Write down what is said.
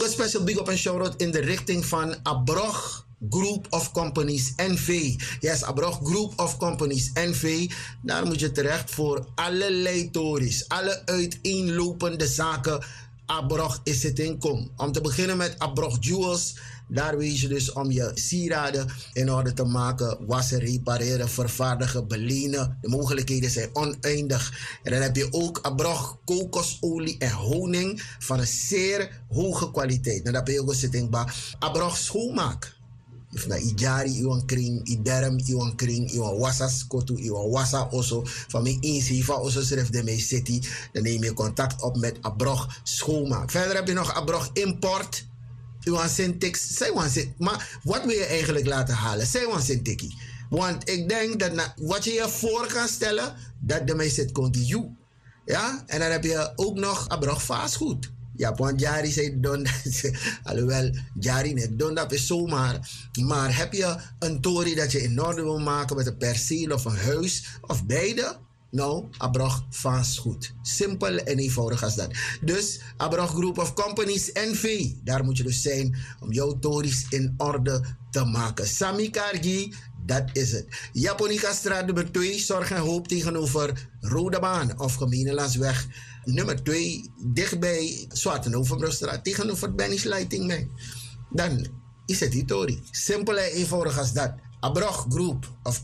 special big up en shout-out in de richting van Abrog Group of Companies NV. Yes, Abrog Group of Companies NV. Daar moet je terecht voor allerlei tories, alle uiteenlopende zaken. Abrog is het inkom. Om te beginnen met Abrog Jewels. Daar weet je dus om je sieraden in orde te maken, wassen, repareren, vervaardigen, belenen. De mogelijkheden zijn oneindig. En dan heb je ook Abrog kokosolie en honing van een zeer hoge kwaliteit. En dat ben je ook zitting bij Abrog schoonmaak. If na ijari iwan kring, iderm iwan kring, iwan wasa skotu, iwan wasa oso. Van mijn inziva oso schrijf de mee city. Dan neem je contact op met Abrog schoonmaak. Verder heb je nog Abrog import. Iwan Syntex. Zij wan Syntex. Maar wat wil je eigenlijk laten halen? Zij wan Syntex. Want ik denk dat wat je je voor kan stellen, dat de mij zit continu. Ja? En dan heb je ook nog Abrog vastgoed. Ja, want Jari zei don, alhoewel Jari net don, dat is zomaar. Maar heb je een tory dat je in orde wil maken met een perceel of een huis of beide? Nou, Abrog vastgoed. Simpel en eenvoudig als dat. Dus Abrog Group of Companies NV. Daar moet je dus zijn om jouw tories in orde te maken. Sami Kargi, dat is het. Japonica straat nummer 2, Zorg en Hoop tegenover Rode Baan of Gemeenelandsweg nummer 2, dichtbij Zwartenovenbrugstraat tegenover Benny's Lighting Man. Dan is het die tory. Simpel en eenvoudig als dat. Abrog Group of